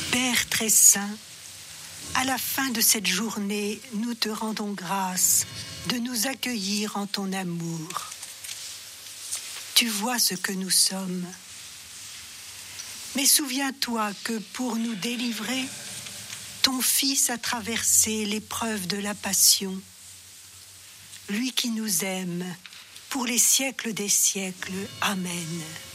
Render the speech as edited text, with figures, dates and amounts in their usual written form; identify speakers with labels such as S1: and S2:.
S1: Père très saint, à la fin de cette journée, nous te rendons grâce de nous accueillir en ton amour. Tu vois ce que nous sommes. Mais souviens-toi que pour nous délivrer, ton Fils a traversé l'épreuve de la passion. Lui qui nous aime, pour les siècles des siècles. Amen.